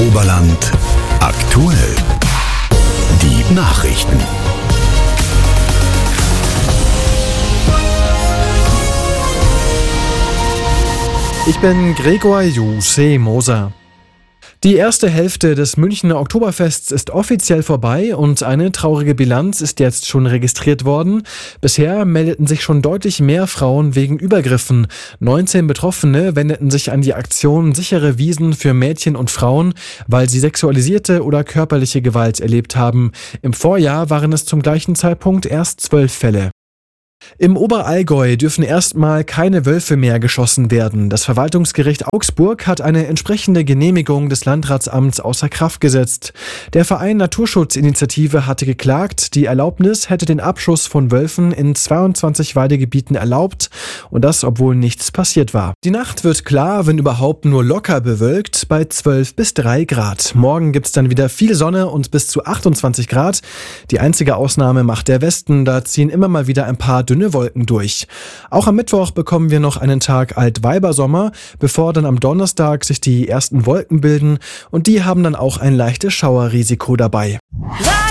Oberland aktuell. Die Nachrichten. Ich bin Gregor Moser. Die erste Hälfte des Münchner Oktoberfests ist offiziell vorbei und eine traurige Bilanz ist jetzt schon registriert worden. Bisher meldeten sich schon deutlich mehr Frauen wegen Übergriffen. 19 Betroffene wendeten sich an die Aktion Sichere Wiesen für Mädchen und Frauen, weil sie sexualisierte oder körperliche Gewalt erlebt haben. Im Vorjahr waren es zum gleichen Zeitpunkt erst 12 Fälle. Im Oberallgäu dürfen erstmal keine Wölfe mehr geschossen werden. Das Verwaltungsgericht Augsburg hat eine entsprechende Genehmigung des Landratsamts außer Kraft gesetzt. Der Verein Naturschutzinitiative hatte geklagt, die Erlaubnis hätte den Abschuss von Wölfen in 22 Weidegebieten erlaubt und das, obwohl nichts passiert war. Die Nacht wird klar, wenn überhaupt nur locker bewölkt, bei 12 bis 3 Grad. Morgen gibt's dann wieder viel Sonne und bis zu 28 Grad. Die einzige Ausnahme macht der Westen, da ziehen immer mal wieder ein paar dünne Wolken durch. Auch am Mittwoch bekommen wir noch einen Tag Altweibersommer, bevor dann am Donnerstag sich die ersten Wolken bilden und die haben dann auch ein leichtes Schauerrisiko dabei.